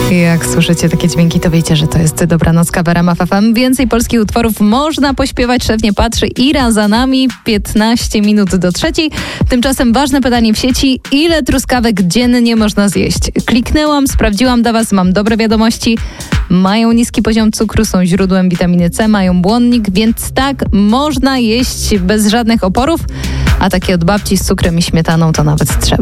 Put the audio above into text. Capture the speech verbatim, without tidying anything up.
Jak słyszycie takie dźwięki, to wiecie, że to jest Dobranocka w R M F F M. Więcej polskich utworów można pośpiewać. Szef nie patrzy. Ira za nami. piętnaście minut do trzeciej. Tymczasem ważne pytanie w sieci. Ile truskawek dziennie można zjeść? Kliknęłam, sprawdziłam dla was. Mam dobre wiadomości. Mają niski poziom cukru, są źródłem witaminy C, mają błonnik, więc tak, można jeść bez żadnych oporów. A takie od babci z cukrem i śmietaną to nawet trzeba.